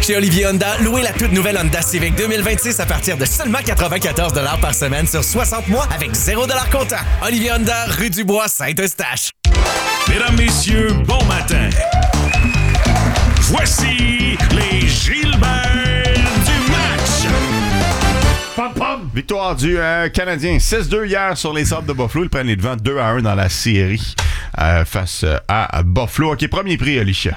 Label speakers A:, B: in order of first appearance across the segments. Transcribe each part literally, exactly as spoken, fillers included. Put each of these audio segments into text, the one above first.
A: Chez Olivier Honda, louez la toute nouvelle Honda Civic deux mille vingt-six à partir de seulement quatre-vingt-quatorze dollars par semaine sur soixante mois avec zéro dollars comptant. Olivier Honda, rue du Bois, Saint-Eustache.
B: Mesdames, messieurs, bon matin. Voici les Gilbert du match.
C: Pom, pom. Victoire du euh, Canadien six deux hier sur les Sables de Buffalo. Ils prennent les devants deux à un dans la série euh, face à, à Buffalo. OK, premier prix, Alicia.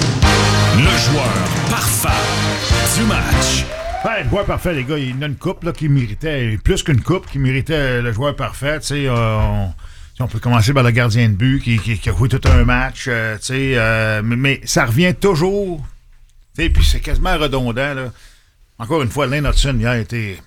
B: Le joueur parfait du match.
D: Ouais, le joueur parfait, les gars, il y en a une coupe là, qui méritait, plus qu'une coupe, qui méritait le joueur parfait. Tu sais, euh, on, on peut commencer par le gardien de but qui, qui, qui a joué tout un match. Euh, tu sais, euh, mais, mais ça revient toujours. Tu sais, puis c'est quasiment redondant. Là. Encore une fois, Lane Hudson, hier, a été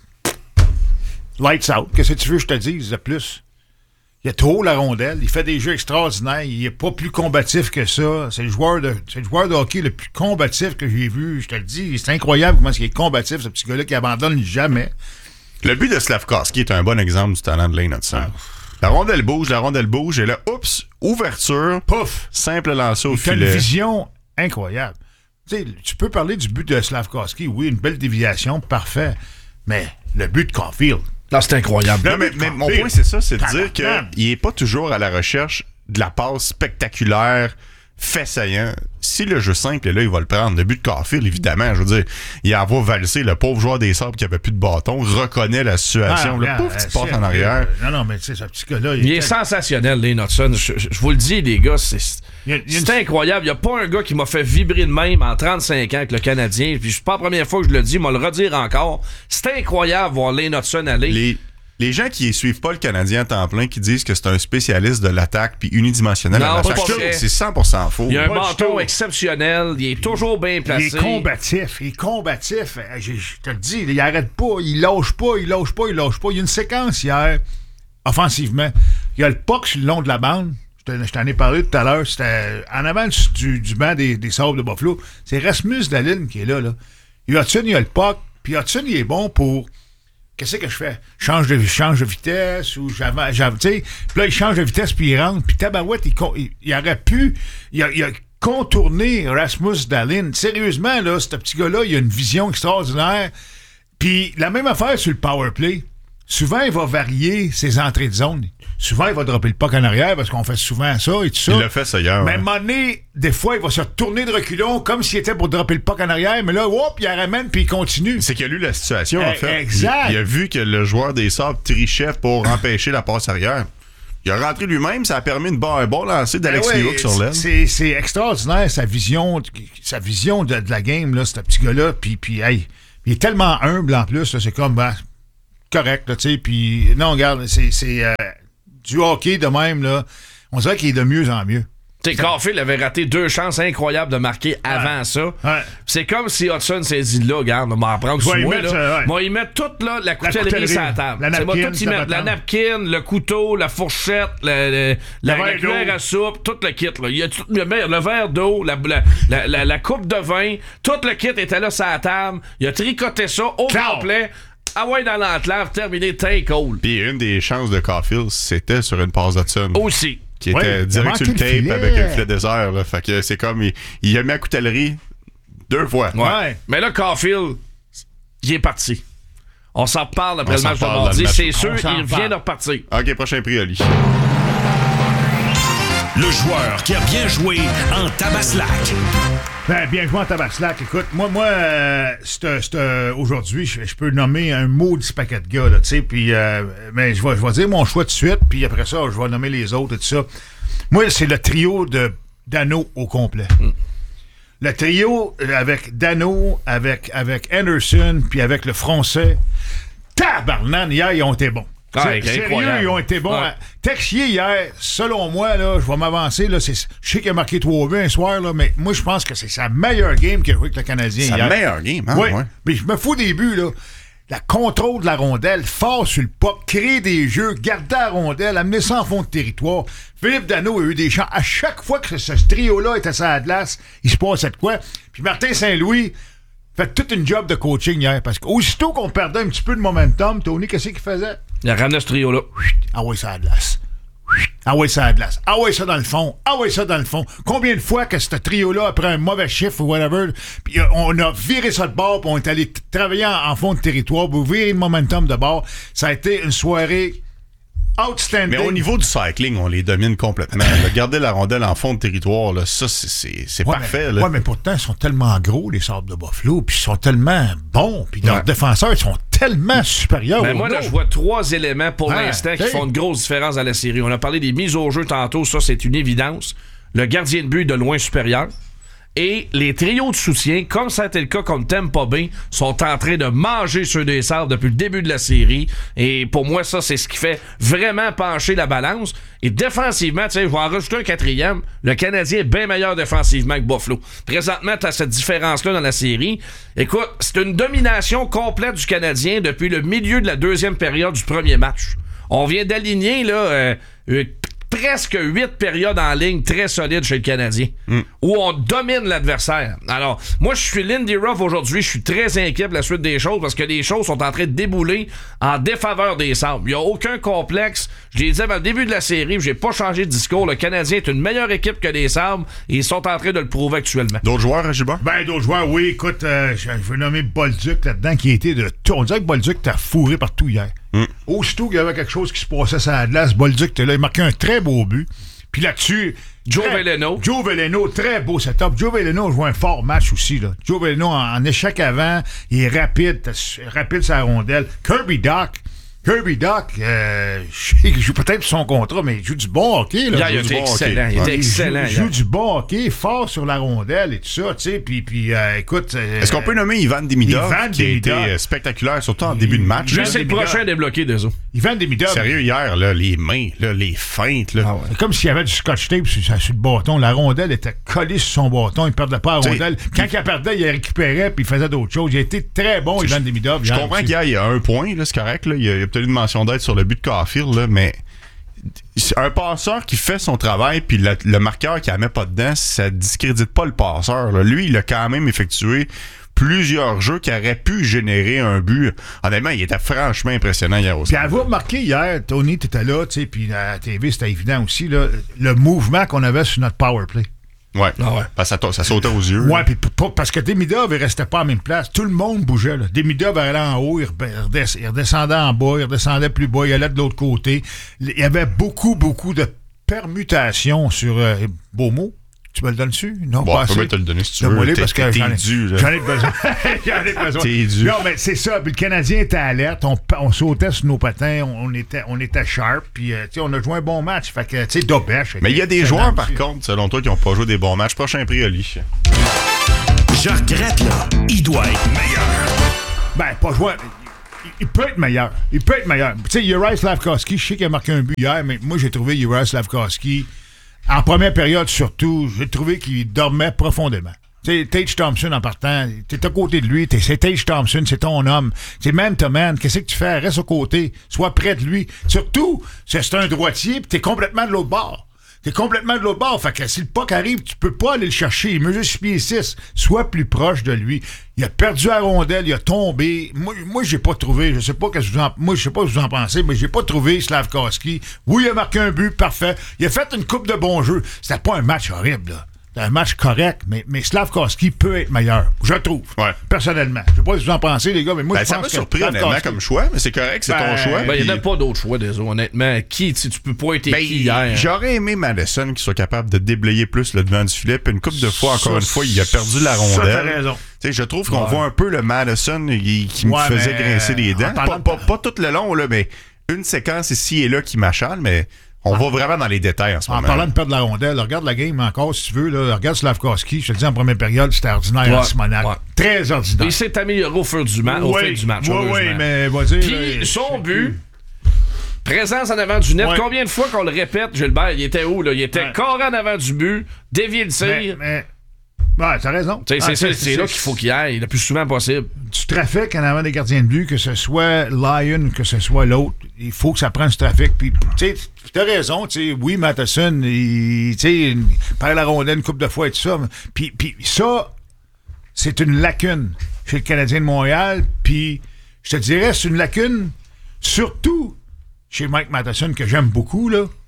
D: lights out. Qu'est-ce que tu veux que je te dise de plus? Il a trop la rondelle. Il fait des jeux extraordinaires. Il n'est pas plus combatif que ça. C'est le joueur de, c'est le joueur de hockey le plus combatif que j'ai vu. Je te le dis, c'est incroyable comment il est combatif, ce petit gars-là qui abandonne jamais.
C: Le but de Slavkovski est un bon exemple du talent de Lane Hudson. Ah. La rondelle bouge, la rondelle bouge, et là, oups, ouverture.
D: Pouf!
C: Simple lancer au
D: il
C: filet.
D: Il fait une vision incroyable. Tu sais, tu peux parler du but de Slavkovski. Oui, une belle déviation, parfait. Mais le but de Caulfield...
E: Non, c'est incroyable.
C: Non, mais, mais mon point, c'est ça, c'est de dire qu'il n'est pas toujours à la recherche de la passe spectaculaire, fait saillant. Si le jeu simple est là, il va le prendre. Le but de Caulfield, évidemment, je veux dire, il a va valser le pauvre joueur des Sabres qui avait plus de bâton, reconnaît la situation, ah, là, pouf, tu passes en arrière.
D: Euh, non, non, mais tu sais, ce petit gars-là...
E: Il, il est, est sensationnel, Lane Hudson. Je, je, je vous le dis, les gars, c'est... Il y a, il y a une... C'est incroyable. Il n'y a pas un gars qui m'a fait vibrer de même en trente-cinq ans avec le Canadien. Puis c'est pas la première fois que je le dis, mais le redire encore. C'est incroyable voir Lane Hudson aller.
C: Les, les gens qui ne suivent pas le Canadien à temps plein, qui disent que c'est un spécialiste de l'attaque puis unidimensionnel à l'attaque, c'est cent pour cent faux.
E: Il a un menton exceptionnel. Il est toujours bien placé.
D: Il est combatif. Il est combatif. Je, je te le dis, il arrête pas. Il lâche pas, il lâche pas, il lâche pas. Il y a une séquence hier, offensivement. Il y a le puck sur le long de la bande. Je t'en ai parlé tout à l'heure. C'était en avant du, du banc des, des Sabres de Buffalo. C'est Rasmus Dahlin qui est là. là. Il Hudson, il a le puck. Puis Hudson, il est bon pour... Qu'est-ce que je fais? Change de, change de vitesse ou j'avance. Tu sais, puis là, il change de vitesse puis il rentre. Puis Tabarouette, il, il, il aurait pu... Il a, il a contourné Rasmus Dahlin. Sérieusement, là, ce petit gars-là, il a une vision extraordinaire. Puis la même affaire sur le power play. Souvent, il va varier ses entrées de zone. Souvent, il va dropper le puck en arrière parce qu'on fait souvent ça et tout ça.
C: Il l'a fait ça hier.
D: Mais à
C: ouais.
D: un moment donné, des fois, il va se retourner de reculons comme s'il était pour dropper le puck en arrière. Mais là, hop, il la ramène puis il continue.
C: C'est qu'il a lu la situation, en
D: eh,
C: fait.
D: Exact.
C: Il, il a vu que le joueur des Sabres trichait pour empêcher la passe arrière. Il a rentré lui-même, ça a permis une bon, un bon lancer d'Alex
D: eh ouais,
C: Newhook sur l'aile.
D: C'est, c'est extraordinaire, sa vision, sa vision de, de la game, là, ce petit gars-là. Puis, puis hey, il est tellement humble en plus. Là, c'est comme... Ben, correct, là, tu sais, puis non, regarde, c'est, c'est euh, du hockey de même, là, on dirait qu'il est de mieux en mieux.
E: Tu sais, Caulfield avait raté deux chances incroyables de marquer avant
D: ouais.
E: ça.
D: Ouais.
E: C'est comme si Hudson s'est dit, là, regarde, on va en prendre sur moi, là. Euh, ouais. Moi, ils mettent toute, là, la coutellerie sur la table.
D: La napkin,
E: tout mettre, la napkin, le couteau, la fourchette, le, le, la, la cuillère à soupe, tout le kit, là. Il y a tout le, le verre d'eau, la, la, la, la, la coupe de vin, tout le kit était là sur la table. Il a tricoté ça au Claire. complet. Ah ouais, dans l'enclave, terminé, très cool.
C: Puis une des chances de Caulfield, c'était sur une passe d'Hudson.
E: Aussi.
C: Qui était ouais, direct sur le tape filet. Avec un filet désert. Là. Fait que c'est comme, il, il a mis à coutellerie deux fois.
E: Ouais. ouais. Mais là, Caulfield, il est parti. On s'en parle après On le match de mardi. C'est sûr, il vient de repartir.
C: OK, prochain prix, Oli.
B: Le joueur qui a bien joué en Tabaslac.
D: Ben, bien joué en Tabaslac. Écoute, moi, moi euh, c'est, c'est, euh, aujourd'hui, je, je peux nommer un maudit paquet de gars, là, tu sais, puis euh, ben, je vais, je vais dire mon choix tout de suite, puis après ça, je vais nommer les autres et tout ça. Moi, c'est le trio de Dano au complet. Mm. Le trio avec Dano, avec, avec Anderson, puis avec le Français. Tabarnan, hier, ils ont été bons.
E: Ah,
D: c'est, sérieux, ils ont été bons. Ouais. Texier hier, selon moi, là, je vais m'avancer. Là, c'est, je sais qu'il a marqué trois buts un soir, là, mais moi, je pense que c'est sa meilleure game qu'il a joué avec le Canadien
C: sa
D: hier.
C: Sa meilleure game, hein?
D: Oui,
C: ouais.
D: Mais je me fous des buts, là. La contrôle de la rondelle, fort sur le puck, créer des jeux, garder la rondelle, amener ça en fond de territoire. Philippe Dano a eu des chances. À chaque fois que ce, ce trio-là était sur la glace, il se passait de quoi. Puis Martin Saint-Louis fait toute une job de coaching hier. Parce qu'aussitôt qu'on perdait un petit peu de momentum, Tony, qu'est-ce qu'il faisait?
E: Il a ramené ce trio-là.
D: Ah oui, ça a de glace. Ah ouais, ça à la glace. Ah ouais, ça dans le fond. Ah ouais, ça dans le fond. Combien de fois que ce trio-là, après un mauvais chiffre ou whatever, puis euh, on a viré ça de bord, puis on est allé t- travailler en, en fond de territoire pour virer le momentum de bord. Ça a été une soirée outstanding.
C: Mais au niveau du cycling, on les domine complètement. Là, garder la rondelle en fond de territoire, là, ça, c'est, c'est, c'est
D: ouais,
C: parfait.
D: Mais,
C: là.
D: ouais, mais pourtant, ils sont tellement gros, les Sabres de Buffalo, puis ils sont tellement bons, puis leurs
C: ouais.
D: défenseurs, ils sont tellement supérieurs.
E: Ben moi, là, je vois trois éléments pour
D: Ouais,
E: l'instant qui
D: hey.
E: font une grosse différence dans la série. On a parlé des mises au jeu tantôt, ça, c'est une évidence. Le gardien de but est de loin supérieur. Et les trios de soutien, comme ça a été le cas contre Tampa Bay, sont en train de manger ceux des Sabres depuis le début de la série. Et pour moi, ça, c'est ce qui fait vraiment pencher la balance. Et défensivement, tu sais, je vais en rajouter un quatrième. Le Canadien est bien meilleur défensivement que Buffalo. Présentement, tu as cette différence-là dans la série. Écoute, c'est une domination complète du Canadien depuis le milieu de la deuxième période du premier match. On vient d'aligner, là... Euh, euh, presque huit périodes en ligne très solides chez le Canadien, mm. où on domine l'adversaire. Alors, moi, je suis Lindy Ruff aujourd'hui, je suis très inquiet de la suite des choses parce que les choses sont en train de débouler en défaveur des Sabres. Il n'y a aucun complexe. Je l'ai dit avant le début de la série, j'ai pas changé de discours. Le Canadien est une meilleure équipe que les Sabres et ils sont en train de le prouver actuellement.
C: D'autres joueurs, Gilbert?
D: Ben, d'autres joueurs, oui. Écoute, euh, je veux nommer Bolduc là-dedans qui a été de tout. On dirait que Bolduc t'a fourré partout hier. Mm. Aussitôt qu'il y avait quelque chose qui se passait sur la glace, Bolduc était là. Il marquait un très beau but. Puis là-dessus...
E: Joe
D: très,
E: Veleno.
D: Joe Veleno, très beau setup. Joe Veleno joue un fort match aussi. Là. Joe Veleno, en, en échec avant, il est rapide, rapide sur la rondelle. Kirby Dach, Kirby Dach, euh, il joue peut-être son contrat, mais il joue du bon hockey. Là.
E: Il, il,
D: il,
E: était excellent, il était excellent.
D: Il joue, il joue du bon hockey, fort sur la rondelle et tout ça, tu sais. Puis, puis euh, écoute... Euh,
C: Est-ce qu'on peut nommer Ivan Demidov,
D: Ivan
C: qui
D: Demidov.
C: a été spectaculaire, surtout en début de match?
E: Lui, c'est le prochain débloqué des eaux.
D: Ivan Demidov.
C: Sérieux, hier, là, les mains, là, les feintes. Là. Ah ouais.
D: C'est comme s'il y avait du scotch tape sur, sur le bâton. La rondelle était collée sur son bâton. Il perdait pas la rondelle. T'sais, Quand il la perdait, il la récupérait puis il faisait d'autres choses. Il a été très bon, Ivan Demidov.
C: Je comprends qu'hier, il y a un point, là, c'est correct. Là. Il y a, a peut-être une mention d'aide sur le but de Caulfield, là, mais un passeur qui fait son travail puis le, le marqueur qui la met pas dedans, ça discrédite pas le passeur. Là. Lui, il a quand même effectué plusieurs jeux qui auraient pu générer un but. Honnêtement, il était franchement impressionnant hier aussi.
D: Puis avez-vous remarqué hier, Tony, t'étais là, tu sais, puis à la T V, c'était évident aussi, là, le mouvement qu'on avait sur notre power play.
C: Ouais. Ah ouais. Parce que ça, ça sautait aux yeux.
D: Ouais, puis parce que Demidov, il restait pas à la même place. Tout le monde bougeait, là. Demidov allait en haut, il, redesc- il redescendait en bas, il redescendait plus bas, il allait de l'autre côté. Il y avait beaucoup, beaucoup de permutations sur euh, Beaumont. Tu me le donnes dessus? Non,
C: bon,
D: pas
C: je peux
D: assez.
C: te le donner si tu
D: Donne-moi
C: veux.
D: les parce que
C: t'es
D: j'en ai,
C: dû, là.
D: j'en ai besoin. j'en ai besoin.
C: T'es dû.
D: Non, mais c'est ça. Puis le Canadien était alerte. On, on sautait sur nos patins. On, on était, on était sharp. Puis, euh, tu sais, on a joué un bon match. Fait que, tu sais, Dobèche.
C: Mais il y a des joueurs, par contre, selon toi, qui n'ont pas joué des bons matchs. Prochain prix, Oli.
B: Je regrette, là. Il doit être meilleur.
D: Ben, pas joué. Il, il peut être meilleur. Il peut être meilleur. Tu sais, Juraj Slafkovský, je sais qu'il a marqué un but hier, mais moi, j'ai trouvé Juraj Slafkovský. En première période, surtout, j'ai trouvé qu'il dormait profondément. Tu sais, Tage Thompson, en partant, t'es à côté de lui, t'es, c'est Tage Thompson, c'est ton homme. C'est man to man. Qu'est-ce que tu fais? Reste à côté. Sois près de lui. Surtout, c'est, c'est un droitier, pis t'es complètement de l'autre bord. T'es complètement de l'autre bord. Fait que si le puck arrive, tu peux pas aller le chercher. Il mesure six pieds six. Sois plus proche de lui. Il a perdu la rondelle, il a tombé. Moi, moi j'ai pas trouvé. Je sais pas qu'est-ce que vous en, moi, je sais pas ce que vous en pensez, mais j'ai pas trouvé Slafkovský. Oui, il a marqué un but, parfait. Il a fait une coupe de bons jeux. C'était pas un match horrible, là. C'était un match correct, mais, mais Slafkovský peut être meilleur. Je trouve.
C: Ouais.
D: Personnellement. Je sais pas ce que vous en pensez, les gars, mais moi,
C: ben,
D: je
C: ça
D: pense
C: m'a
D: que
C: surpris, honnêtement, comme choix, mais c'est correct, c'est
D: ben,
C: ton choix.
E: Ben, il
C: puis...
E: n'y en a pas d'autre choix, désolé, honnêtement. Qui, tu, tu peux pas être
C: ben,
E: qui hier?
C: J'aurais aimé Madison qui soit capable de déblayer plus le devant du filet, puis une couple de fois, encore
D: ça,
C: une fois, il a perdu la rondelle.
D: Ça, t'as raison.
C: T'sais, je trouve qu'on
E: ouais.
C: voit un peu le Madison qui, qui
D: ouais,
C: me faisait
D: mais,
C: grincer les dents. Pas,
D: de...
C: pas, pas tout le long, là, mais une séquence ici et là qui m'achale, mais on ah. va vraiment dans les détails en ce
D: en
C: moment.
D: En parlant de perdre la rondelle, regarde la game encore si tu veux. Là, regarde Slafkovský. Je te dis, en première période, c'était ordinaire
E: ouais,
D: en Simonac. Ouais. Très ordinaire.
E: Il s'est amélioré au fur du, ma-
D: oui,
E: au fil du match.
D: Oui, oui, mais vas-y.
E: Puis
D: là,
E: son but, présence en avant du net.
D: Ouais.
E: Combien de fois qu'on le répète, Gilbert? Il était où, là? Il était
D: ouais.
E: carré en avant du but, dévié le tir.
D: Mais, mais... Ouais, t'as raison.
E: C'est,
D: ah,
E: c'est,
D: c'est,
E: c'est, c'est là qu'il faut qu'il aille le plus souvent possible.
D: Du trafic en avant des gardiens de but, que ce soit Lyon, que ce soit l'autre, il faut que ça prenne du trafic. Puis, tu sais, t'as raison. Tu sais, oui, Matheson, il, il perd la rondelle une couple de fois et tout ça. Puis, puis ça, c'est une lacune chez le Canadien de Montréal. Puis, je te dirais, c'est une lacune surtout chez Mike Matheson, que j'aime beaucoup, là.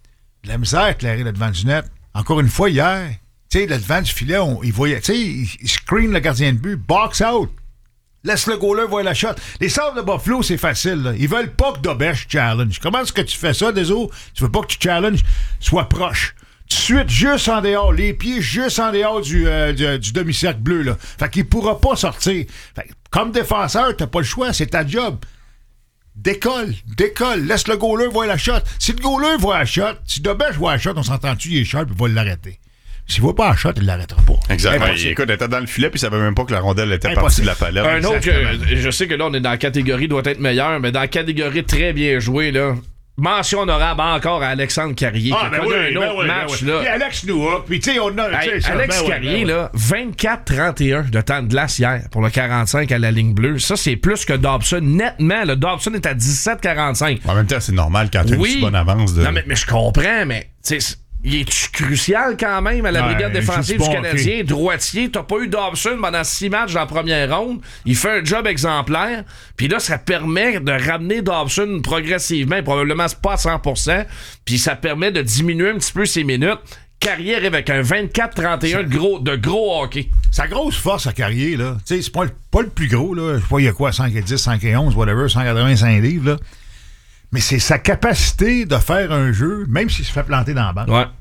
D: de la misère à éclairer le devant du net. Encore une fois, hier, tu sais, le devant du filet, on, il voyait, tu sais, il, il screen le gardien de but, box out. Laisse le goaler voir la shot. Les Sabres de Buffalo, c'est facile, là. Ils veulent pas que Dobèche challenge. Comment est-ce que tu fais ça, désolé? Tu veux pas que tu challenges? Sois proche. Tout de suite, juste en dehors. Les pieds juste en dehors du, euh, du, du demi-cercle bleu, là. Fait qu'il pourra pas sortir. Fait que, comme défenseur, t'as pas le choix. C'est ta job. Décolle, décolle. Laisse le goaler voir la shot. Si le goaler voit la shot, si Dobèche voit la shot, on s'entend-tu, il est sharp, il va l'arrêter. S'il ne voit pas la shot, il ne l'arrêtera pas.
C: Exactement. Ouais, écoute, elle était dans le filet puis il savait même pas que la rondelle était Impossible. partie de la palette.
E: Un autre, que, je sais que là, on est dans la catégorie doit être meilleur, mais dans la catégorie très bien jouée, là. Mention honorable encore à Alexandre Carrier
D: ah,
E: qui a
D: ben
E: connu
D: oui,
E: un autre
D: ben oui,
E: match.
D: Ben oui.
E: Là.
D: Puis Alex Noah, puis tu sais, on a...
E: Hey,
D: ça,
E: Alex
D: ben
E: Carrier,
D: oui, ben
E: là, vingt-quatre trente et un de temps de glace hier pour le quarante-cinq à la ligne bleue. Ça, c'est plus que Dobson. Nettement, le Dobson est à dix-sept quarante-cinq.
C: En même temps, c'est normal quand tu as
E: oui.
C: une si bonne avance. De...
E: Non, mais, mais je comprends, mais... Il est crucial quand même à la
D: ouais,
E: brigade défensive
D: bon
E: du Canadien.
D: Okay.
E: Droitier, t'as pas eu Dobson pendant six matchs dans la première ronde. Il fait un job exemplaire. Puis là, ça permet de ramener Dobson progressivement. Probablement, c'est pas à cent pour cent. Puis ça permet de diminuer un petit peu ses minutes. Carrière avec un vingt-quatre trente et un de gros, de gros hockey.
D: Sa grosse force à Carrier, là, tu sais, c'est pas, pas le plus gros, là. Je sais pas, il y a quoi, cent dix, cent onze, whatever, cent quatre-vingt-cinq livres, là. Mais c'est sa capacité de faire un jeu, même s'il se fait planter dans la bande.
E: Ouais.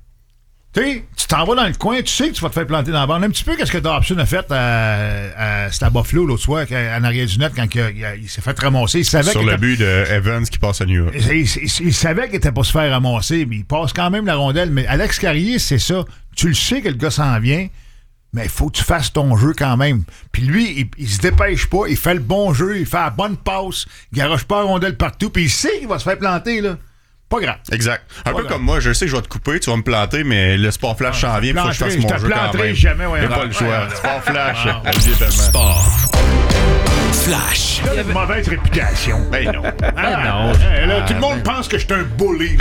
D: Tu sais, tu t'en vas dans le coin, tu sais que tu vas te faire planter dans la bande. Un petit peu qu'est-ce que Dobson a fait à, à, c'était à Buffalo l'autre soir, en arrière du net, quand il, il, il s'est fait ramasser. Il savait
C: Sur le était, but de Evans qui passe à New York.
D: Il, il, il, il savait qu'il était pas se faire ramasser, mais il passe quand même la rondelle. Mais Alex Carrier, c'est ça. Tu le sais que le gars s'en vient, mais il faut que tu fasses ton jeu quand même. Puis lui, il, il se dépêche pas, il fait le bon jeu, il fait la bonne passe, il garoche pas la rondelle partout, puis il sait qu'il va se faire planter, là. Pas grave.
C: Exact. Un
D: pas
C: peu
D: grave.
C: comme moi, je sais que je vais te couper, tu vas me planter, mais le sport flash s'en vient, il faut que je fasse mon jeu quand même.
D: Jamais, ouais,
C: J'ai
D: ouais,
C: pas le choix.
D: ouais,
C: Sport flash,
D: ouais.
C: évidemment.
B: Sport. Flash.
D: Il a une mauvaise réputation.
C: Ben non.
D: Ah, non. Hey, là, ah, tout le monde ben... pense que je suis un bully.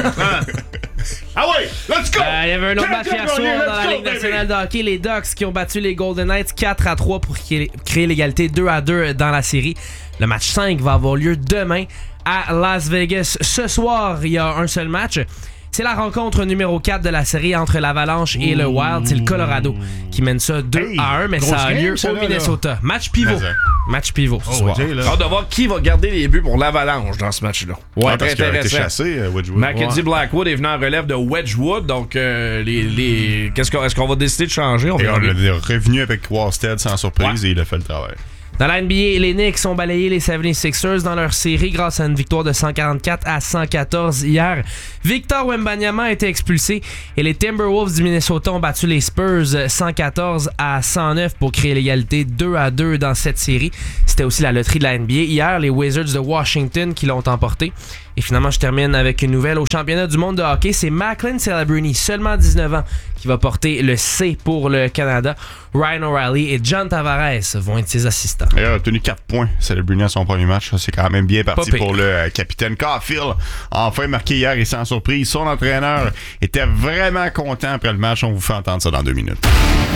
D: Ah ouais, let's go!
F: Euh, il y avait un autre match hier soir dans la Ligue nationale de hockey. Les Ducks qui ont battu les Golden Knights quatre à trois pour créer l'égalité deux à deux dans la série. Le match cinq va avoir lieu demain à Las Vegas. Ce soir, il y a un seul match. C'est la rencontre numéro quatre de la série entre l'Avalanche et le Wild. C'est le Colorado qui mène ça deux hey, à un, mais ça a lieu game, au là, Minnesota. Là. Match pivot. Match pivot ce oh, soir.
E: Hâte de voir qui va garder les buts pour l'Avalanche dans ce match-là.
C: Ouais, ah, parce qu'il a été chassé, euh, Wedgwood.
E: Mackenzie ouais. Blackwood est venu en relève de Wedgwood. Donc, euh, les, les... Qu'est-ce qu'on... est-ce qu'on va décider de changer? On,
C: et on est revenu avec Wasted sans surprise ouais. et il a fait le travail.
F: Dans la N B A, les Knicks ont balayé les soixante-sixers dans leur série grâce à une victoire de cent quarante-quatre à cent quatorze hier. Victor Wembanyama a été expulsé et les Timberwolves du Minnesota ont battu les Spurs cent quatorze à cent neuf pour créer l'égalité deux à deux dans cette série. C'était aussi la loterie de la N B A. Hier, les Wizards de Washington qui l'ont emporté. Et finalement, je termine avec une nouvelle au championnat du monde de hockey. C'est Macklin Celebrini, seulement dix-neuf ans, qui va porter le C pour le Canada. Ryan O'Reilly et John Tavares vont être ses assistants.
C: Il a obtenu quatre points, Celebrini, à son premier match. Ça, c'est quand même bien parti
F: Pas
C: pour le euh, capitaine Caulfield. Enfin marqué hier et sans surprise. Son entraîneur était vraiment content après le match. On vous fait entendre ça dans deux minutes.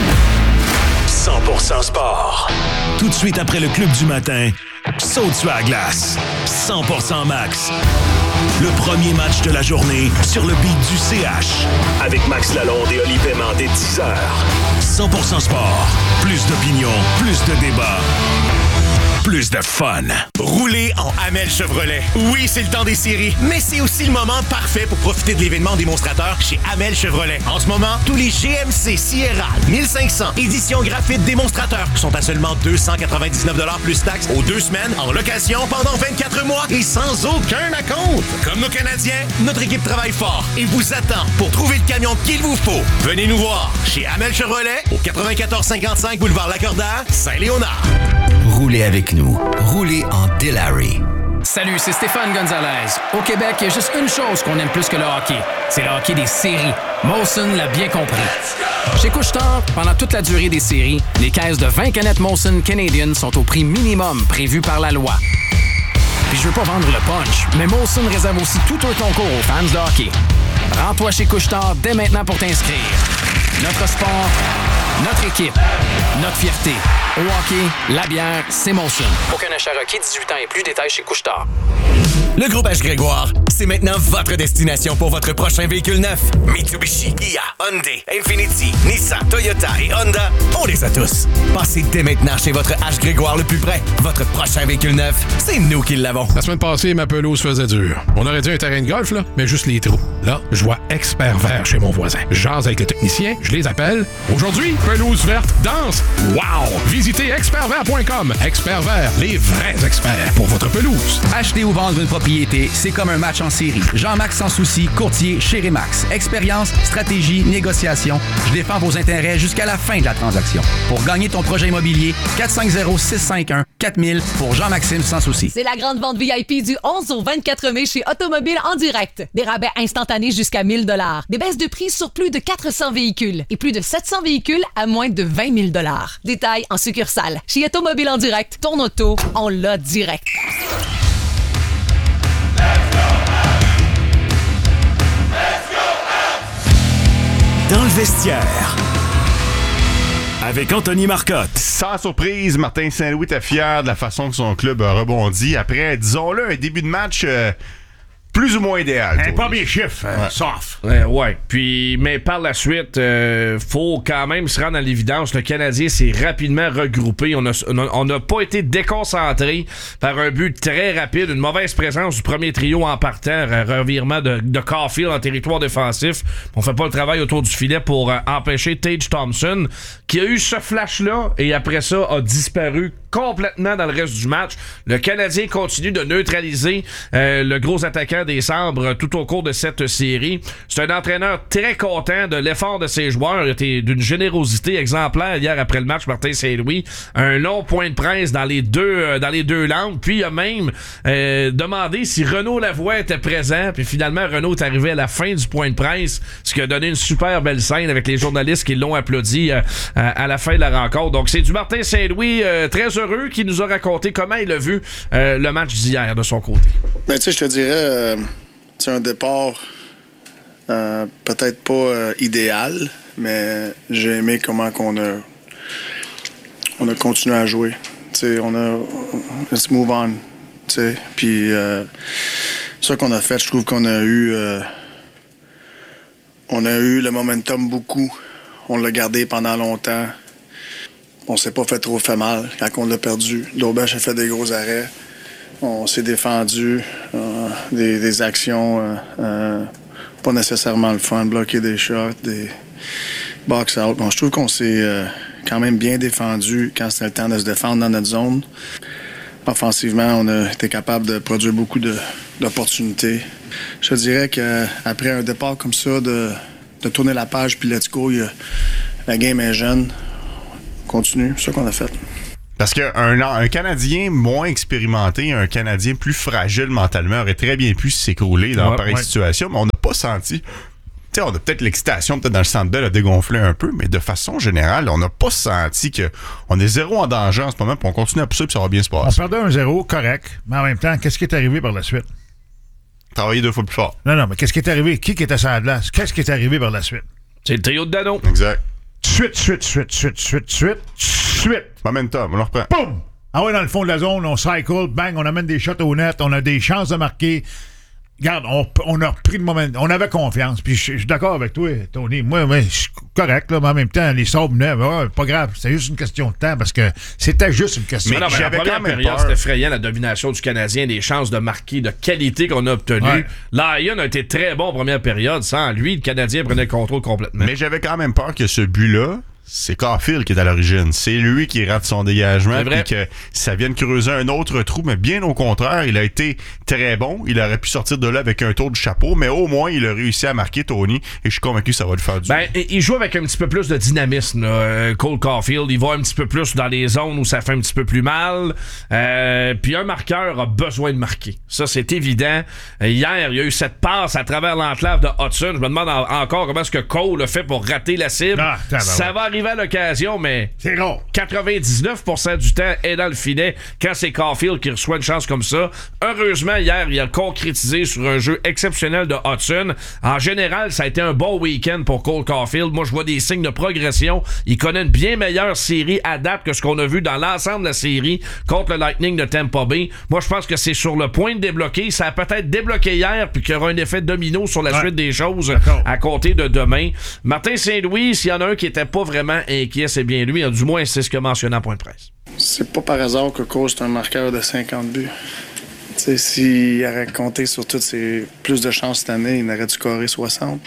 B: cent pour cent sport. Tout de suite après le club du matin, saute sur la glace. cent pour cent Max. Le premier match de la journée sur le beat du C H. Avec Max Lalonde et Oli Paiement dès dix heures. cent pour cent sport. Plus d'opinion, plus de débat. Plus de fun.
A: Roulez en Hamel Chevrolet. Oui, c'est le temps des séries, mais c'est aussi le moment parfait pour profiter de l'événement démonstrateur chez Hamel Chevrolet. En ce moment, tous les G M C Sierra mille cinq cents édition graphite démonstrateur sont à seulement deux cent quatre-vingt-dix-neuf dollars plus taxes aux deux semaines en location pendant vingt-quatre mois et sans aucun acompte. Comme nos Canadiens, notre équipe travaille fort et vous attend pour trouver le camion qu'il vous faut. Venez nous voir chez Hamel Chevrolet au quatre-vingt-quatorze cinquante-cinq boulevard Lacordaire, Saint-Léonard.
G: Roulez avec nous. Roulez en Delary.
H: Salut, c'est Stéphane Gonzalez. Au Québec, il y a juste une chose qu'on aime plus que le hockey. C'est le hockey des séries. Molson l'a bien compris. Chez Couche-Tard, pendant toute la durée des séries, les caisses de vingt canettes Molson Canadian sont au prix minimum prévu par la loi. Puis je veux pas vendre le punch, mais Molson réserve aussi tout un concours aux fans de hockey. Rends-toi chez Couche-Tard dès maintenant pour t'inscrire. Notre sport, notre équipe, notre fierté. Au hockey, la bière, c'est Molson. Aucun achat requis, dix-huit ans et plus, détails chez Couche-Tard.
A: Le groupe H. Grégoire,
I: c'est maintenant votre destination pour votre prochain véhicule neuf. Mitsubishi, Kia, Hyundai, Infiniti, Nissan, Toyota et Honda, on les a tous. Passez dès maintenant chez votre H. Grégoire le plus près. Votre prochain véhicule neuf, c'est nous qui l'avons.
J: La semaine passée, ma pelouse faisait dur. On aurait dit un terrain de golf, là, mais juste les trous. Là, je vois Expert Vert chez mon voisin. Jase avec le technicien, je les appelle. Aujourd'hui, pelouse verte, dense. Wow! Visitez expert vert point com. Expert Vert, les vrais experts pour votre pelouse.
K: Acheter ou vendre une propriété, c'est comme un match en série. Jean-Max Sans Souci, courtier chez Remax. Expérience, stratégie, négociation. Je défends vos intérêts jusqu'à la fin de la transaction. Pour gagner ton projet immobilier, quatre cinq zéro, six cinq un, quatre mille pour Jean-Maxime Sans Souci.
L: C'est la grande vente V I P du onze au vingt-quatre mai chez Automobile en direct. Des rabais instantanés jusqu'à mille dollars. Des baisses de prix sur plus de quatre cents véhicules et plus de sept cents véhicules à moins de vingt mille dollars. Détails en succursale. Chez Automobile en direct, ton auto, on l'a direct.
B: Dans le vestiaire, avec Anthony Marcotte.
C: Sans surprise, Martin Saint-Louis était fier de la façon que son club a rebondi après, disons-le, un début de match euh, plus ou moins idéal.
D: Un premier chiffre, euh,
C: ouais.
D: soft.
E: Ouais, ouais. Puis, mais par la suite, euh, faut quand même se rendre à l'évidence. Le Canadien s'est rapidement regroupé. On n'a on a pas été déconcentré par un but très rapide, une mauvaise présence du premier trio en partant, un revirement de, de Caulfield en territoire défensif. On fait pas le travail autour du filet pour euh, empêcher Tage Thompson, qui a eu ce flash-là et après ça a disparu complètement dans le reste du match. Le Canadien continue de neutraliser euh, le gros attaquant des Sabres tout au cours de cette série. C'est un entraîneur très content de l'effort de ses joueurs. Il était d'une générosité exemplaire hier après le match, Martin Saint-Louis. Un long point de presse dans les deux, euh, dans les deux langues. Puis il a même euh, demandé si Renaud Lavoie était présent. Puis finalement, Renaud est arrivé à la fin du point de presse, ce qui a donné une super belle scène avec les journalistes qui l'ont applaudi euh, à la fin de la rencontre. Donc c'est du Martin Saint-Louis euh, très heureux qui nous a raconté comment il a vu euh, le match d'hier de son côté.
M: Ben, tu sais, je te dirais, euh, c'est un départ euh, peut-être pas euh, idéal, mais j'ai aimé comment qu'on a, on a continué à jouer. Tu sais, on a, let's move on. Tu sais, puis euh, ça qu'on a fait, je trouve qu'on a eu, euh, on a eu le momentum beaucoup. On l'a gardé pendant longtemps. On s'est pas fait trop fait mal quand on l'a perdu. L'Auberge a fait des gros arrêts. On s'est défendu. Euh, des, des actions euh, euh, pas nécessairement le fun. Bloquer des shots, des box-out. Bon, je trouve qu'on s'est euh, quand même bien défendu quand c'était le temps de se défendre dans notre zone. Offensivement, on a été capable de produire beaucoup de, d'opportunités. Je te dirais qu'après un départ comme ça, de, de tourner la page puis let's go, y a, la game est jeune. Continue, c'est ça qu'on a fait.
C: Parce qu'un un Canadien moins expérimenté, un Canadien plus fragile mentalement aurait très bien pu s'écrouler dans
E: ouais,
C: pareille
E: ouais. situation,
C: mais on n'a pas senti. Tu sais, on a peut-être l'excitation, peut-être dans le Centre Bell a dégonflé un peu, mais de façon générale, on n'a pas senti qu'on est zéro en danger en ce moment, puis on continue à pousser, puis ça va bien se passer.
D: On perdait un zéro, correct, mais en même temps, qu'est-ce qui est arrivé par la suite?
C: Travailler deux fois plus fort.
D: Non, non, mais qu'est-ce qui est arrivé? Qui qui était sur la glace? Qu'est-ce qui est arrivé par la suite?
E: C'est le trio de Dano.
C: Exact.
D: Suite, suite, suite, suite, suite, suite, suite.
C: Momentum, on le reprend.
D: Boum! Ah ouais, dans le fond de la zone, on cycle, bang, on amène des shots au net, on a des chances de marquer. Regarde, on, on a repris le moment. On avait confiance. Puis je suis d'accord avec toi, Tony. Moi, moi je suis correct, là, mais en même temps, les Sabres venaient. Ouais, pas grave. C'était juste une question de temps parce que c'était juste une question
E: mais non,
D: de
E: temps.
D: temps.
E: Mais la première période, c'était effrayant, la domination du Canadien, des chances de marquer de qualité qu'on a obtenues. Ouais. Lion a été très bon en première période. Sans lui, le Canadien prenait le contrôle complètement.
C: Mais j'avais quand même peur que ce but-là, c'est Caulfield qui est à l'origine. C'est lui qui rate son dégagement puis que ça vienne creuser un autre trou. Mais bien au contraire, il a été très bon. Il aurait pu sortir de là avec un tour de chapeau, mais au moins, il a réussi à marquer Tony et je suis convaincu que ça va le faire du
E: ben, bien. Il joue avec un petit peu plus de dynamisme, là, Cole Caulfield. Il va un petit peu plus dans les zones où ça fait un petit peu plus mal. Euh, puis un marqueur a besoin de marquer. Ça, c'est évident. Hier, il y a eu cette passe à travers l'enclave de Hudson. Je me demande en- encore comment est-ce que Cole a fait pour rater la cible. Ah, ça va arriver arriver à l'occasion, mais
D: c'est rare.
E: quatre-vingt-dix-neuf pour cent du temps est dans le filet quand c'est Caulfield qui reçoit une chance comme ça. Heureusement, hier, il a concrétisé sur un jeu exceptionnel de Hudson. En général, ça a été un bon week-end pour Cole Caulfield. Moi, je vois des signes de progression. Il connaît une bien meilleure série à date que ce qu'on a vu dans l'ensemble de la série contre le Lightning de Tampa Bay. Moi, je pense que c'est sur le point de débloquer. Ça a peut-être débloqué hier, puis qu'il y aura un effet domino sur la ouais. suite des choses D'accord. à compter de demain. Martin Saint-Louis, s'il y en a un qui était pas vraiment inquiet, c'est bien lui. Du moins, c'est ce qu'il a mentionné en point de presse.
M: C'est pas par hasard que Cole, c'est un marqueur de cinquante buts. T'sais, s'il aurait compté sur toutes ses plus de chances cette année, il aurait dû scorer soixante.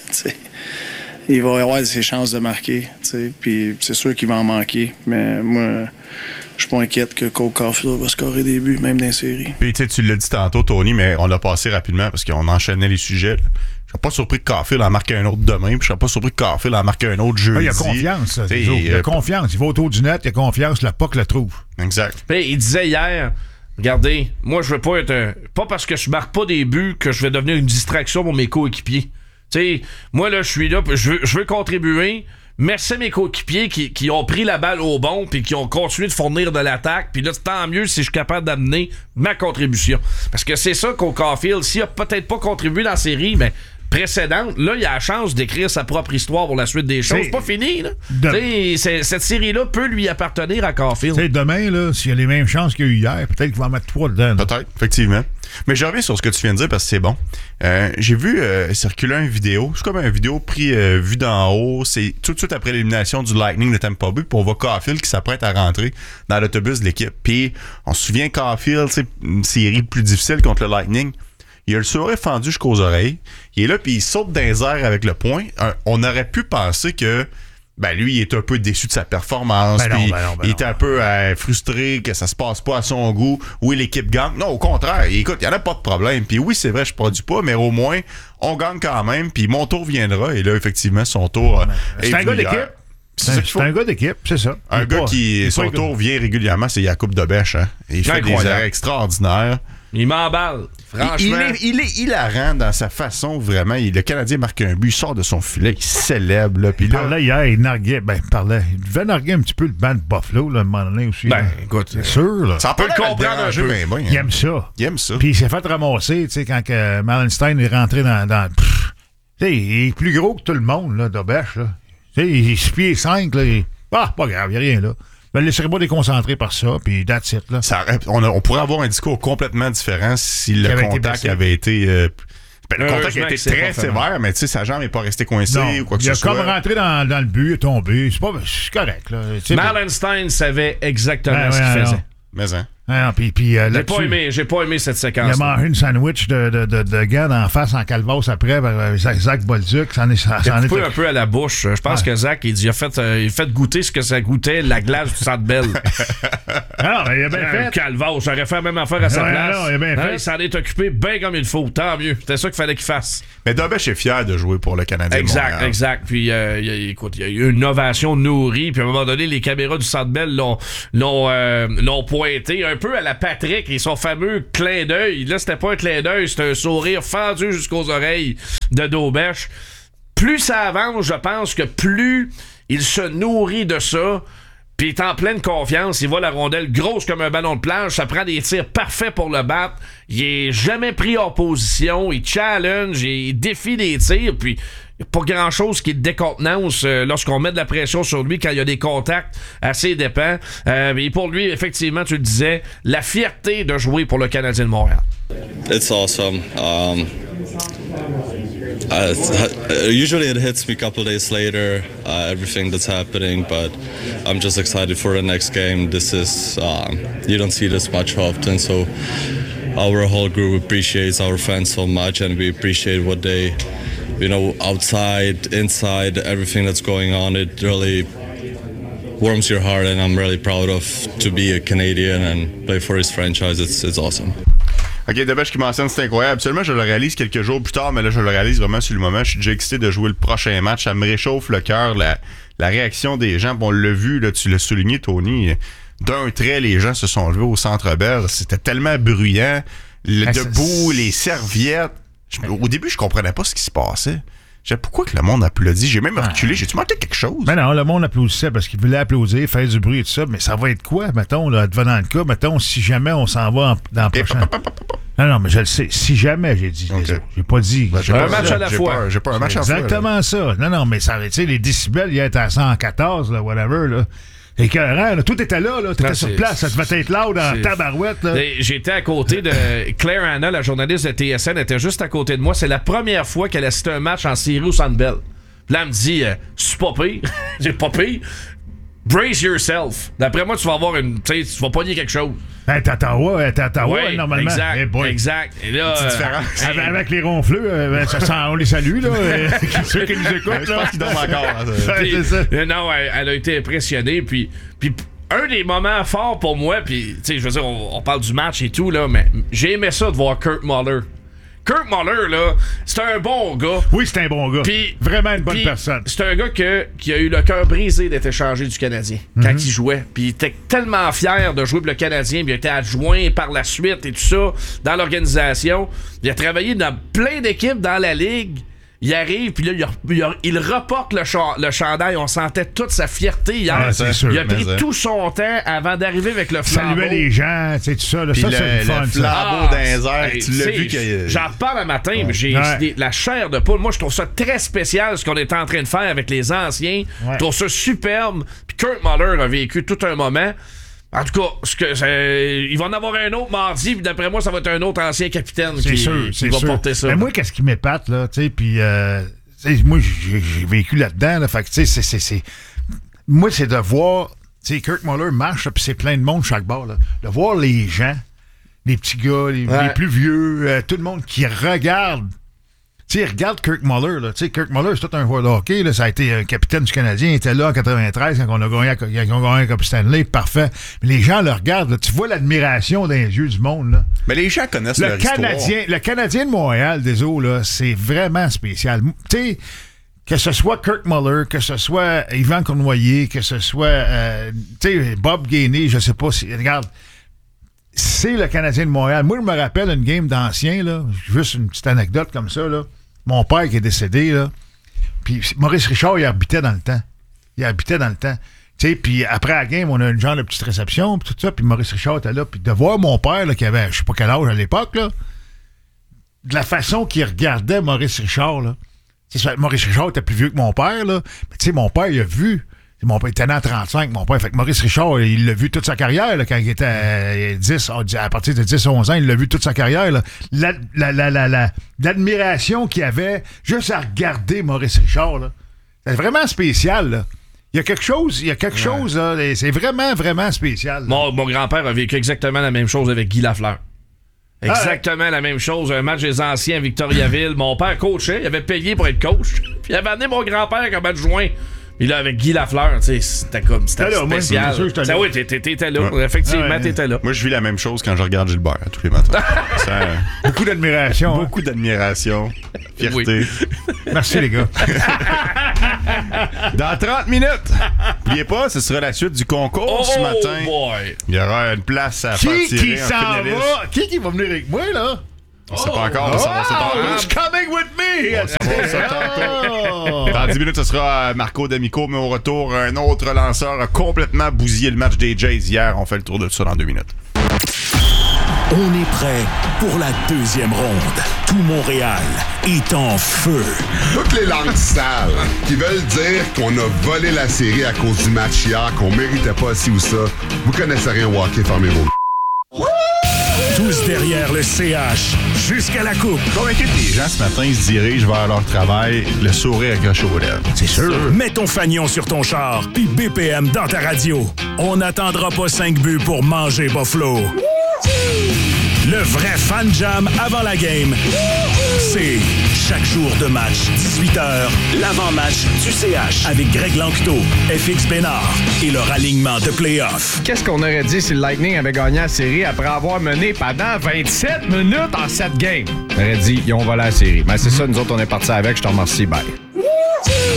M: Il va avoir ses chances de marquer. Puis c'est sûr qu'il va en manquer. Mais moi, je suis pas inquiète que Cole Caulfield va scorer des buts, même dans les séries.
C: Puis tu l'as dit tantôt, Tony, mais on l'a passé rapidement parce qu'on enchaînait les sujets. Là. Je serais pas surpris que Caulfield en marque un autre demain, puis je serais pas surpris que Caulfield en marque un autre jeudi.
D: Ah, il a confiance. Il a euh, confiance. Il va autour du net, il a confiance, la P O C le trouve.
C: Exact.
E: Puis il disait hier, regardez, moi je veux pas être un... Pas parce que je marque pas des buts que je vais devenir une distraction pour mes coéquipiers. Tu sais, moi là, je suis là, je veux, je veux contribuer. Merci à mes coéquipiers qui, qui ont pris la balle au bon puis qui ont continué de fournir de l'attaque. Puis là, tant mieux si je suis capable d'amener ma contribution. Parce que c'est ça qu'au Caulfield, s'il a peut-être pas contribué dans la série, mais précédente, là, il a la chance d'écrire sa propre histoire pour la suite des choses. C'est pas fini, là. De... C'est, cette série-là peut lui appartenir à Caulfield.
D: T'sais, demain, là, s'il y a les mêmes chances qu'il y a eu hier, peut-être qu'il va en mettre trois dedans. Là.
C: Peut-être, effectivement. Mais je reviens sur ce que tu viens de dire parce que c'est bon. Euh, j'ai vu euh, circuler une vidéo. C'est comme une vidéo pris euh, vue d'en haut. C'est tout de suite après l'élimination du Lightning de Tampa Bay. Puis on voit Caulfield qui s'apprête à rentrer dans l'autobus de l'équipe. Puis on se souvient Caulfield, c'est une série plus difficile contre le Lightning. Il a le sourire fendu jusqu'aux oreilles. Il est là, puis il saute dans les airs avec le poing. Un, on aurait pu penser que ben lui, il est un peu déçu de sa performance. Ben non, ben non, ben il était un peu euh, frustré que ça se passe pas à son goût. Oui, l'équipe gagne. Non, au contraire. Écoute, il n'y en a pas de problème. Puis oui, c'est vrai, je produis pas, mais au moins, on gagne quand même. Puis mon tour viendra. Et là, effectivement, son tour. Euh,
D: c'est un gars d'équipe. C'est, c'est, c'est un gars d'équipe, c'est ça.
C: Un gars pas, qui, son tour vient régulièrement, c'est Jakub Dobeš. Hein? Il fait des arrêts extraordinaires.
E: Il m'emballe, franchement.
C: Il, il, est, il est hilarant dans sa façon, vraiment. Il, le Canadien marque un but, il sort de son filet, il célèbre. Là,
D: il là, parlait hier, il narguait, ben, il parlait, il devait narguer un petit peu le banc de Buffalo, là, à un moment donné aussi.
E: Ben,
D: là.
E: écoute,
D: c'est sûr, là.
C: Ça peut le comprendre un peu.
D: Ben, ben, il aime ça.
C: Il aime ça.
D: Puis il s'est fait ramasser, tu sais, quand que Malenstein est rentré dans... dans tu sais, il est plus gros que tout le monde, là, Dobeš, là. Tu sais, il est six pieds cinq, là. Il... Ah, pas grave, il n'y a rien, là. Je ne me laisserai pas déconcentrer par ça, puis that's it, là.
C: Ça, on, a, on pourrait avoir un discours complètement différent si le avait contact été avait été... Euh, ben, le contact a été très sévère, mais tu sais, sa jambe n'est pas restée coincée non, ou quoi que ce soit.
D: Il a comme rentré dans, dans le but, il est tombé. C'est, pas, c'est correct, là.
E: Malenstein savait exactement ben, ce qu'il ouais, faisait.
C: Non. Mais hein.
D: Ah, puis, puis, euh,
E: j'ai, pas aimé, j'ai pas aimé cette séquence.
D: Il a mangé une sandwich de, de, de, de gars en face en calvasse après, euh, Zach Bolduc. Ça en est, ça,
E: il a coupé est... un peu à la bouche. Je pense ouais. que Zach, il, dit, il, a fait, euh, il a fait goûter ce que ça goûtait, la glace du Centre Bell.
D: Ah, il a bien
E: un
D: fait.
E: Calvasse, j'aurais fait la même affaire à sa
D: ouais,
E: place.
D: Non, il a bien fait.
E: Il s'en est occupé bien comme il faut. Tant mieux. C'était ça qu'il fallait qu'il fasse.
C: Mais Dobeš est fier de jouer pour le Canadien.
E: Exact,
C: Montréal.
E: exact. Puis, euh, il, écoute, il y a eu une ovation nourrie. Puis, à un moment donné, les caméras du Centre Bell l'ont, l'ont, euh, l'ont pointé un peu à la Patrick et son fameux clin d'œil. Là, c'était pas un clin d'œil, c'était un sourire fendu jusqu'aux oreilles de Dobeš. Plus ça avance, je pense que plus il se nourrit de ça. Puis il est en pleine confiance, il voit la rondelle grosse comme un ballon de plage, ça prend des tirs parfaits pour le battre. Il est jamais pris hors position, il challenge, il défie les tirs, puis il n'y a pas grand-chose qui le décontenance euh, lorsqu'on met de la pression sur lui quand il y a des contacts assez dépens. Euh, mais pour lui, effectivement, tu le disais, la fierté de jouer pour le Canadien de Montréal.
N: It's awesome. Um... Uh, usually it hits me a couple days later, uh, everything that's happening, but I'm just excited for the next game. This is, um, you don't see this much often, so our whole group appreciates our fans so much, and we appreciate what they, you know, outside, inside, everything that's going on. It really warms your heart, and I'm really proud of to be a Canadian and play for his franchise. It's, it's awesome.
C: OK, Dobeš qui mentionne, c'est incroyable. Absolument, je le réalise quelques jours plus tard, mais là, je le réalise vraiment sur le moment. Je suis déjà excité de jouer le prochain match. Ça me réchauffe le cœur, la, la réaction des gens. Bon, on l'a vu, là, tu l'as souligné, Tony. D'un trait, les gens se sont levés au Centre Bell. C'était tellement bruyant. Le ah, debout, c'est... les serviettes. Je, au début, je comprenais pas ce qui se passait. Je sais pourquoi que le monde applaudit. J'ai même reculé. J'ai-tu manqué quelque chose?
D: Mais non, le monde applaudissait parce qu'il voulait applaudir, faire du bruit et tout ça. Mais ça va être quoi, mettons, là, devenant le cas? Mettons, si jamais on s'en va en, dans le prochain... Non, non, mais je le sais. Si jamais, j'ai dit. Okay. J'ai pas dit.
C: Ben, j'ai
E: un
C: pas
E: match
C: ça.
E: à la
C: j'ai
E: fois.
C: Pas, j'ai pas un match à la fois.
D: Exactement ça. Non, non, mais ça, tu sais, les décibels, il était à cent quatorze, là, whatever, là. Écœurant, là. Tout était là, là. T'étais sur place. Ça devait être loud en tabarouette, là.
E: J'étais à côté de Claire Hanna, la journaliste de T S N, était juste à côté de moi. C'est la première fois qu'elle assistait un match en série au Centre Bell. Puis là, elle me dit, euh, c'est pas pire. J'ai pas pire. Brace yourself. D'après moi, tu vas avoir une. Tu sais, tu vas pogner quelque chose.
D: Hey, t'es à Ottawa, t'es à Ottawa,
E: ouais,
D: normalement.
E: Exact.
D: Hey boy.
E: Exact. Et là.
C: C'est différent.
E: Euh,
D: avec, avec les ronfleux, euh, ça sent, on les salue, là. Ceux qui nous écoutent,
C: je pense qu'ils dorment encore.
E: C'est ça. Non, elle, elle a été impressionnée. Puis. puis un des moments forts pour moi, puis, tu sais, je veux dire, on, on parle du match et tout, là, mais j'ai aimé ça de voir Kurt Muller. Kurt Muller, là, c'est un bon gars.
D: Oui, c'est un bon gars. Pis, Vraiment une bonne personne.
E: C'est un gars que, qui a eu le cœur brisé d'être échangé du Canadien mm-hmm. quand il jouait. Puis il était tellement fier de jouer pour le Canadien. Puis il a été adjoint par la suite et tout ça dans l'organisation. Il a travaillé dans plein d'équipes dans la Ligue. Il arrive, puis là, il, il, il reporte le, cha- le chandail. On sentait toute sa fierté hier.
D: Ah, c'est sûr,
E: il a pris
D: ça.
E: tout son temps avant d'arriver avec le flambeau.
D: Saluer les gens, tu sais, tout ça. Là, ça,
C: le,
D: c'est le fun.
C: Le flambeau
E: ah,
C: dans les airs,
E: hey,
C: tu l'as vu qu'il
E: J'en reparle un matin, ouais. mais j'ai ouais. des, la chair de poule. Moi, je trouve ça très spécial, ce qu'on est en train de faire avec les anciens. Ouais. Je trouve ça superbe. Puis Kurt Muller a vécu tout un moment. En tout cas, ce que, c'est, il va en avoir un autre mardi, puis d'après moi, ça va être un autre ancien capitaine
D: c'est
E: qui,
D: sûr,
E: qui
D: c'est
E: va
D: sûr.
E: porter ça.
D: Mais moi, qu'est-ce qui m'épate, là, tu sais, puis... Euh... T'sais, moi, j'ai, j'ai vécu là-dedans. Là, fait que, tu sais, c'est, c'est, c'est... Moi, c'est de voir... Tu sais, Kurt Muller marche, puis c'est plein de monde chaque bord. Là. De voir les gens, les petits gars, les, ouais. les plus vieux, euh, tout le monde qui regarde. Tu sais, regarde Kurt Muller. Tu sais, Kurt Muller, c'est tout un joueur de hockey. Là. Ça a été un capitaine du Canadien. Il était là en quatre-vingt-treize quand on a gagné, quand on a gagné la Coupe Stanley. Parfait. Mais les gens le regardent. Là. Tu vois l'admiration dans les yeux du monde. Là.
C: Mais les gens connaissent
D: le
C: leur
D: Canadien,
C: histoire.
D: Le Canadien de Montréal, des eaux, là, c'est vraiment spécial. Tu sais, que ce soit Kurt Muller, que ce soit Yvan Cournoyer, que ce soit euh, tu sais, Bob Gainey, je sais pas si... Regarde, c'est le Canadien de Montréal. Moi, je me rappelle une game d'anciens, là, juste une petite anecdote comme ça, là. Mon père qui est décédé, là, puis Maurice Richard, il habitait dans le temps. Il habitait dans le temps. Tu sais, puis après la game, on a une genre de petite réception, puis tout ça, puis Maurice Richard était là, puis de voir mon père, là, qui avait, je sais pas quel âge à l'époque, là, de la façon qu'il regardait Maurice Richard, là. T'sais, Maurice Richard était plus vieux que mon père, là, mais tu sais, mon père, il a vu. Mon père était né à trente-cinq, mon père. Fait que Maurice Richard, il l'a vu toute sa carrière, là, quand il était à dix, à partir de dix à onze ans, il l'a vu toute sa carrière, là. La, la, la, la, la, l'admiration qu'il avait juste à regarder Maurice Richard, là. C'est vraiment spécial, là. Il y a quelque chose, il y a quelque ouais. chose, là, c'est vraiment, vraiment spécial.
E: Mon, mon grand-père a vécu exactement la même chose avec Guy Lafleur. Exactement ah, la même chose. Un match des anciens à Victoriaville. Mon père coachait, il avait payé pour être coach. Puis il avait amené mon grand-père comme adjoint. Puis là, avec Guy Lafleur, tu sais, c'était comme, c'était là, spécial. Moi, sûr, ça, oui, t'étais, t'étais là. Ouais. Effectivement, ouais, t'étais là.
C: Moi, je vis la même chose quand je regarde Gilbert tous les matins. Ça,
D: beaucoup d'admiration.
C: Beaucoup hein? d'admiration. Fierté.
D: Oui. Merci, les gars.
C: Dans trente minutes, n'oubliez pas, ce sera la suite du concours
E: oh,
C: ce matin.
E: Boy.
C: Il y aura une place à
D: qui,
C: faire tirer.
D: Qui s'en va? Qui qui va venir avec moi, là?
C: On sait oh, pas encore, oh, ça va se
D: Who's coming with me?
C: On ça ça tantôt. Dans dix minutes, ce sera Marco D'Amico, mais au retour, un autre lanceur a complètement bousillé le match des Jays hier. On fait le tour de ça dans deux minutes.
B: On est prêt pour la deuxième ronde. Tout Montréal est en feu.
O: Toutes les langues sales qui veulent dire qu'on a volé la série à cause du match hier, qu'on méritait pas ci ou ça, vous connaissez rien au hockey, fermez vos...
B: Tous derrière le C H, jusqu'à la coupe.
C: Convaincu que les gens, ce matin, ils se dirigent vers leur travail, le sourire accroché aux lèvres.
B: C'est sûr. Mets ton fanion sur ton char, puis B P M dans ta radio. On n'attendra pas cinq buts pour manger Buffalo. Le vrai fan jam avant la game, c'est chaque jour de match, dix-huit heures, l'avant-match du C H avec Greg Lanctot, F X Bénard et leur alignement de play-off.
P: Qu'est-ce qu'on aurait dit si le Lightning avait gagné la série après avoir mené pendant vingt-sept minutes en sept games? On aurait dit, ils ont volé la série. Mais c'est ça, nous autres, on est partis avec. Je te remercie, bye.
B: Et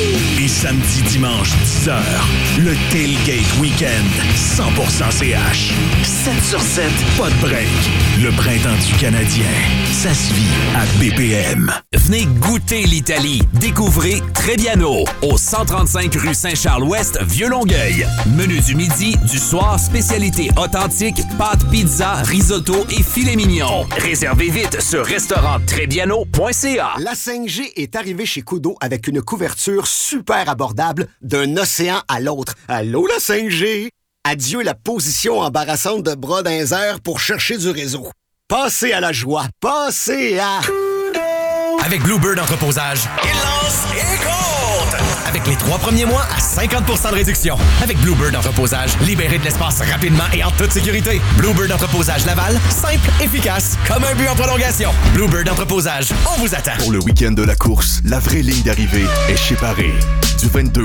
B: samedi, dimanche, dix heures. Le Tailgate Weekend, cent pour cent C H. sept sur sept, pas de break. Le printemps du Canadien, ça se vit à B P M.
Q: Venez goûter l'Italie. Découvrez Trebbiano au cent trente-cinq rue Saint-Charles-Ouest, Vieux-Longueuil. Menu du midi, du soir, spécialité authentique, pâtes, pizza, risotto et filet mignon. Réservez vite sur restaurant trebbiano point c a.
R: La cinq G est arrivée chez Koodo avec une couverture super abordable d'un océan à l'autre. Allô la cinq G? Adieu la position embarrassante de bras dans les airs pour chercher du réseau. Passez à la joie. Passez à...
I: Avec Bluebird Entreposage, il lance et compte! Avec les trois premiers mois à cinquante pour cent de réduction. Avec Bluebird Entreposage, libérez de l'espace rapidement et en toute sécurité. Bluebird Entreposage Laval, simple, efficace, comme un but en prolongation. Bluebird Entreposage, on vous attend.
S: Pour le week-end de la course, la vraie ligne d'arrivée est chez Paris. Du vingt-deux